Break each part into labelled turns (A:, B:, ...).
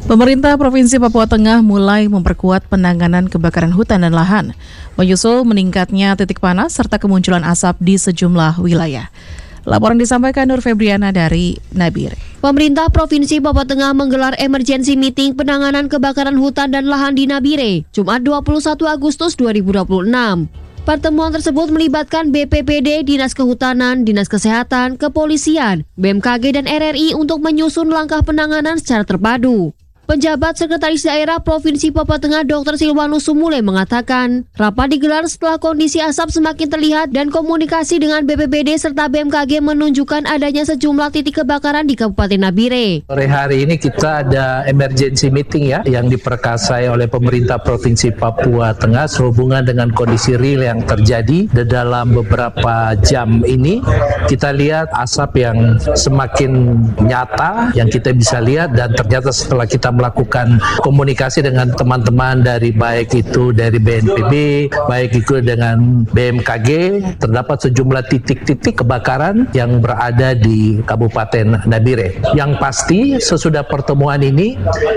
A: Pemerintah Provinsi Papua Tengah mulai memperkuat penanganan kebakaran hutan dan lahan, menyusul meningkatnya titik panas serta kemunculan asap di sejumlah wilayah. Laporan disampaikan Nur Febriana dari Nabire.
B: Pemerintah Provinsi Papua Tengah menggelar emergency meeting penanganan kebakaran hutan dan lahan di Nabire, Jumat 21 Agustus 2026. Pertemuan tersebut melibatkan BPPD, Dinas Kehutanan, Dinas Kesehatan, Kepolisian, BMKG, dan RRI untuk menyusun langkah penanganan secara terpadu. Penjabat Sekretaris Daerah Provinsi Papua Tengah Dr. Silwanus Sumule mengatakan, rapat digelar setelah kondisi asap semakin terlihat dan komunikasi dengan BPBD serta BMKG menunjukkan adanya sejumlah titik kebakaran di Kabupaten Nabire.
C: Sore hari ini kita ada emergency meeting yang diperkasai oleh pemerintah Provinsi Papua Tengah sehubungan dengan kondisi real yang terjadi di dalam beberapa jam ini. Kita lihat asap yang semakin nyata yang kita bisa lihat, dan ternyata setelah kita melakukan komunikasi dengan teman-teman dari baik itu dari BNPB, baik itu dengan BMKG, terdapat sejumlah titik-titik kebakaran yang berada di Kabupaten Nabire. Yang pasti sesudah pertemuan ini,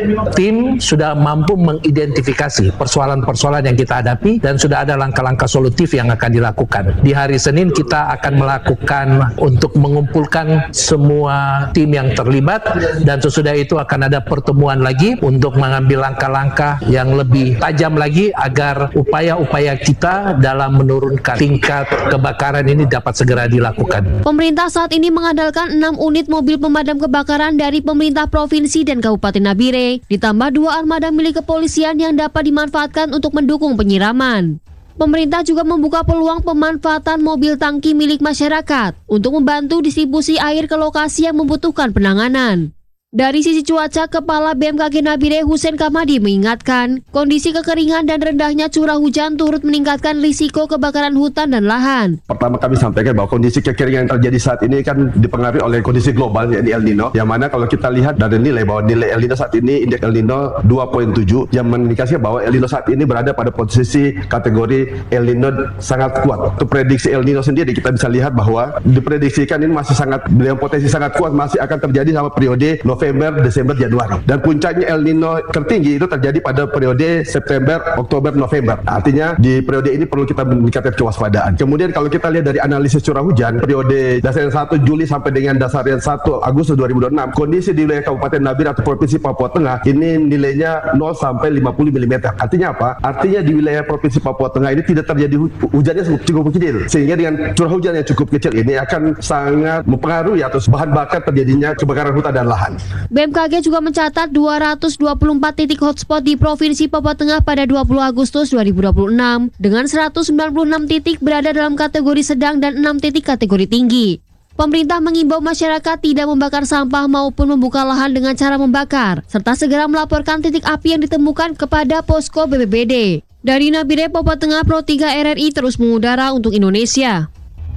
C: tim sudah mampu mengidentifikasi persoalan-persoalan yang kita hadapi dan sudah ada langkah-langkah solutif yang akan dilakukan. Di hari Senin kita akan melakukan untuk mengumpulkan semua tim yang terlibat, dan sesudah itu akan ada pertemuan lagi untuk mengambil langkah-langkah yang lebih tajam lagi agar upaya-upaya kita dalam menurunkan tingkat kebakaran ini dapat segera dilakukan.
B: Pemerintah saat ini mengandalkan 6 unit mobil pemadam kebakaran dari pemerintah provinsi dan Kabupaten Nabire, ditambah 2 armada milik kepolisian yang dapat dimanfaatkan untuk mendukung penyiraman. Pemerintah juga membuka peluang pemanfaatan mobil tangki milik masyarakat untuk membantu distribusi air ke lokasi yang membutuhkan penanganan. Dari sisi cuaca, Kepala BMKG Nabire Husein Kamadi mengingatkan, kondisi kekeringan dan rendahnya curah hujan turut meningkatkan risiko kebakaran hutan dan lahan.
D: Pertama kami sampaikan bahwa kondisi kekeringan yang terjadi saat ini kan dipengaruhi oleh kondisi global yakni El Nino, yang mana kalau kita lihat dari nilai bahwa nilai El Nino saat ini, indeks El Nino 2.7, yang mengindikasikan bahwa El Nino saat ini berada pada posisi kategori El Nino sangat kuat. Untuk prediksi El Nino sendiri kita bisa lihat bahwa diprediksikan ini masih sangat, dengan potensi sangat kuat masih akan terjadi sama periode November, Desember, Januari. Dan puncaknya El Nino tertinggi itu terjadi pada periode September, Oktober, November. Artinya di periode ini perlu kita meningkatkan kewaspadaan. Kemudian kalau kita lihat dari analisis curah hujan periode dasarian 1 Juli sampai dengan dasarian 1 Agustus 2026, kondisi di wilayah Kabupaten Nabire atau Provinsi Papua Tengah ini nilainya 0 sampai 50 mm. Artinya apa? Artinya di wilayah Provinsi Papua Tengah ini tidak terjadi hujannya cukup kecil. Sehingga dengan curah hujan yang cukup kecil ini akan sangat mempengaruhi atau bahan bakar terjadinya kebakaran hutan dan lahan.
B: BMKG juga mencatat 224 titik hotspot di Provinsi Papua Tengah pada 20 Agustus 2026 dengan 196 titik berada dalam kategori sedang dan 6 titik kategori tinggi. Pemerintah mengimbau masyarakat tidak membakar sampah maupun membuka lahan dengan cara membakar, serta segera melaporkan titik api yang ditemukan kepada posko BPBD. Dari Nabire, Papua Tengah, Pro 3 RRI terus mengudara untuk Indonesia.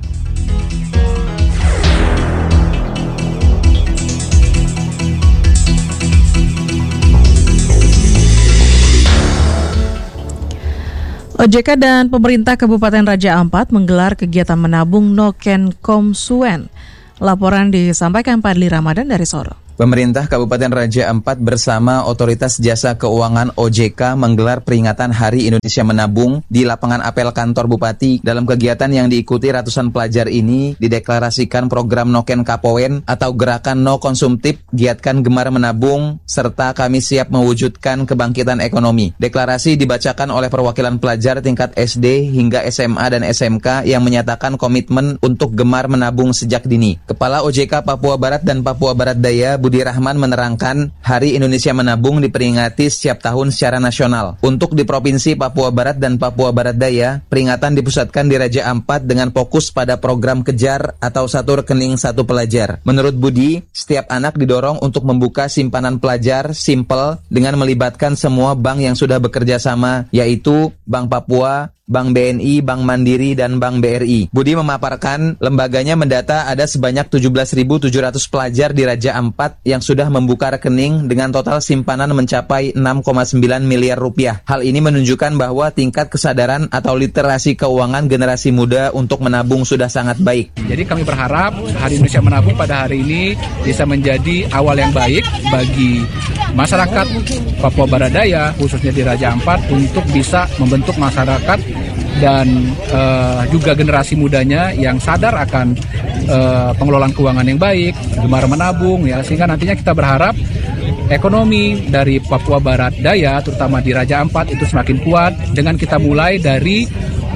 A: OJK dan pemerintah Kabupaten Raja Ampat menggelar kegiatan menabung Noken Komsuen. Laporan disampaikan Padli Ramadan dari Solo.
E: Pemerintah Kabupaten Raja Ampat bersama Otoritas Jasa Keuangan OJK menggelar peringatan Hari Indonesia Menabung di lapangan apel kantor Bupati. Dalam kegiatan yang diikuti ratusan pelajar ini dideklarasikan program Noken Kapowen atau gerakan no konsumtif, giatkan gemar menabung, serta kami siap mewujudkan kebangkitan ekonomi. Deklarasi dibacakan oleh perwakilan pelajar tingkat SD hingga SMA dan SMK yang menyatakan komitmen untuk gemar menabung sejak dini. Kepala OJK Papua Barat dan Papua Barat Daya Budi Rahman menerangkan, Hari Indonesia Menabung diperingati setiap tahun secara nasional. Untuk di Provinsi Papua Barat dan Papua Barat Daya, peringatan dipusatkan di Raja Ampat dengan fokus pada program kejar atau satu rekening satu pelajar. Menurut Budi, setiap anak didorong untuk membuka simpanan pelajar simple dengan melibatkan semua bank yang sudah bekerja sama, yaitu Bank Papua, Bank BNI, Bank Mandiri, dan Bank BRI. Budi memaparkan lembaganya mendata ada sebanyak 17.700 pelajar di Raja Ampat yang sudah membuka rekening dengan total simpanan mencapai 6,9 miliar rupiah. Hal ini menunjukkan bahwa tingkat kesadaran atau literasi keuangan generasi muda untuk menabung sudah sangat baik.
F: Jadi kami berharap Hari Indonesia Menabung pada hari ini bisa menjadi awal yang baik bagi masyarakat Papua Barat Daya, khususnya di Raja Ampat, untuk bisa membentuk masyarakat dan juga generasi mudanya yang sadar akan pengelolaan keuangan yang baik, gemar menabung, ya, sehingga nantinya kita berharap ekonomi dari Papua Barat Daya, terutama di Raja Ampat, itu semakin kuat dengan kita mulai dari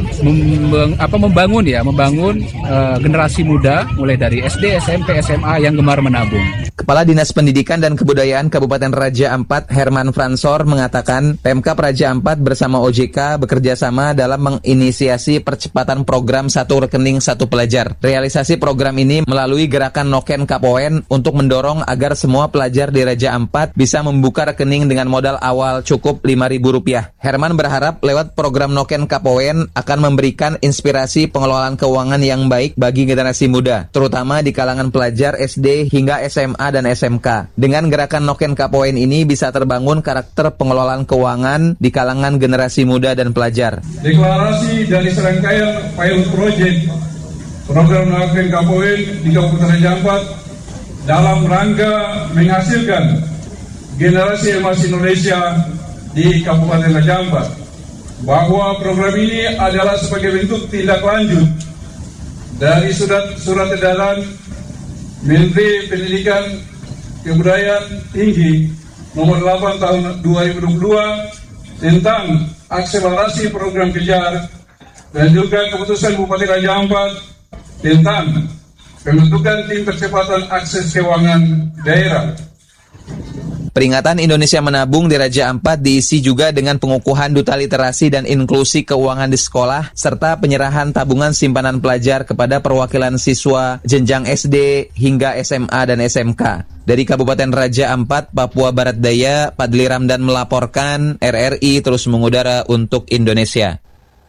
F: membangun generasi muda mulai dari SD, SMP, SMA yang gemar menabung.
E: Kepala Dinas Pendidikan dan Kebudayaan Kabupaten Raja Ampat, Herman Fransor, mengatakan Pemkab Raja Ampat bersama OJK bekerja sama dalam menginisiasi percepatan program Satu Rekening Satu Pelajar. Realisasi program ini melalui gerakan Noken Kapoen untuk mendorong agar semua pelajar di Raja Ampat bisa membuka rekening dengan modal awal cukup Rp5.000. Herman berharap lewat program Noken Kapoen akan memberikan inspirasi pengelolaan keuangan yang baik bagi generasi muda, terutama di kalangan pelajar SD hingga SMA dan SMK. Dengan gerakan Noken Kapoen ini bisa terbangun karakter pengelolaan keuangan di kalangan generasi muda dan pelajar.
G: Deklarasi dari serangkaian pilot project program Noken Kapoen di Kabupaten Raja Ampat dalam rangka menghasilkan generasi emas Indonesia di Kabupaten Raja Ampat, bahwa program ini adalah sebagai bentuk tindak lanjut dari surat edaran Menteri Pendidikan Kebudayaan Tinggi nomor 8 tahun 2022 tentang akselerasi program kejar dan juga keputusan Bupati Raja Ampat tentang pembentukan tim percepatan akses keuangan daerah.
E: Peringatan Indonesia Menabung di Raja Ampat diisi juga dengan pengukuhan duta literasi dan inklusi keuangan di sekolah, serta penyerahan tabungan simpanan pelajar kepada perwakilan siswa jenjang SD hingga SMA dan SMK. Dari Kabupaten Raja Ampat, Papua Barat Daya, Padli Ramdan melaporkan, RRI terus mengudara untuk Indonesia.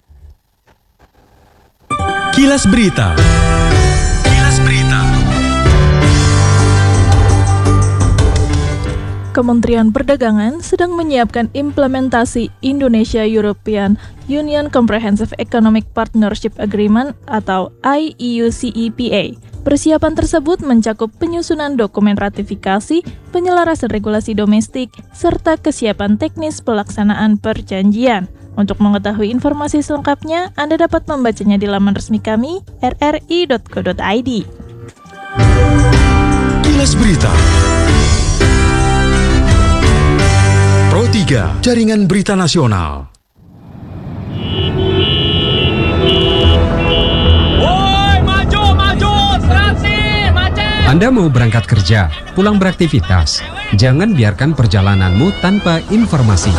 H: Kilas Berita.
I: Kementerian Perdagangan sedang menyiapkan implementasi Indonesia-European Union Comprehensive Economic Partnership Agreement atau IEUCEPA. Persiapan tersebut mencakup penyusunan dokumen ratifikasi, penyelarasan regulasi domestik, serta kesiapan teknis pelaksanaan perjanjian. Untuk mengetahui informasi selengkapnya, Anda dapat membacanya di laman resmi kami, rri.co.id.
H: Kilas Berita. Pro 3, Jaringan Berita Nasional.
J: Woi, maju, transi, macet.
K: Anda mau berangkat kerja, pulang beraktivitas. Jangan biarkan perjalananmu tanpa informasi.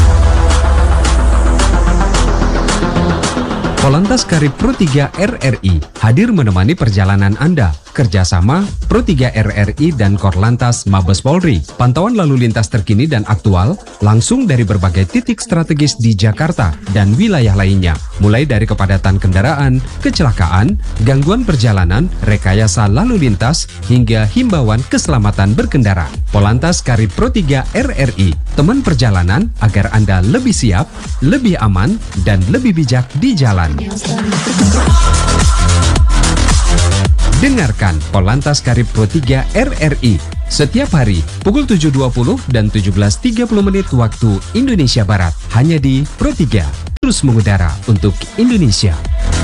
K: Polantas Karib Pro 3 RRI hadir menemani perjalanan Anda. Kerjasama Pro 3 RRI dan Korlantas Mabes Polri. Pantauan lalu lintas terkini dan aktual langsung dari berbagai titik strategis di Jakarta dan wilayah lainnya. Mulai dari kepadatan kendaraan, kecelakaan, gangguan perjalanan, rekayasa lalu lintas, hingga himbauan keselamatan berkendara. Polantas Karib Pro 3 RRI, teman perjalanan agar Anda lebih siap, lebih aman, dan lebih bijak di jalan. Dengarkan Polantas Karib Pro 3 RRI setiap hari pukul 7.20 dan 17.30 menit waktu Indonesia Barat. Hanya di Pro 3, terus mengudara untuk Indonesia.